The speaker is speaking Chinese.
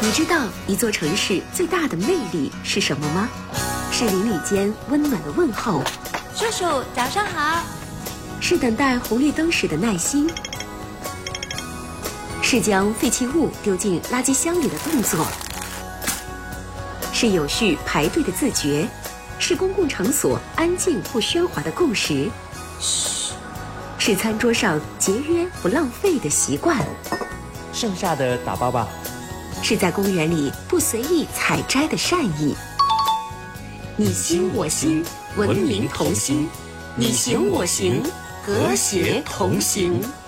你知道一座城市最大的魅力是什么吗？是邻里间温暖的问候， 叔叔早上好， 是等待红绿灯时的耐心，是将废弃物丢进垃圾箱里的动作，是有序排队的自觉，是公共场所安静不喧哗的共识，是餐桌上节约不浪费的习惯， 剩下的打包吧， 是在公园里不随意采摘的善意。你心我心，文明同心；你行我行，和谐同行。